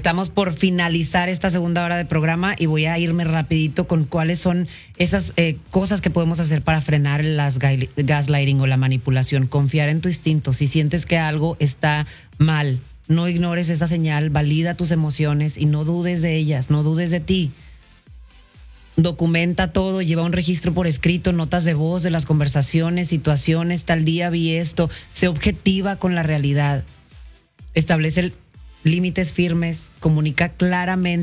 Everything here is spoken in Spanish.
Estamos por finalizar esta segunda hora de programa y voy a irme rapidito con cuáles son esas cosas que podemos hacer para frenar las gaslighting o la manipulación. Confiar en tu instinto. Si sientes que algo está mal, no ignores esa señal, valida tus emociones y no dudes de ellas, no dudes de ti. Documenta todo, lleva un registro por escrito, notas de voz de las conversaciones, situaciones, tal día vi esto. Sé objetiva con la realidad. Establece límites firmes, comunica claramente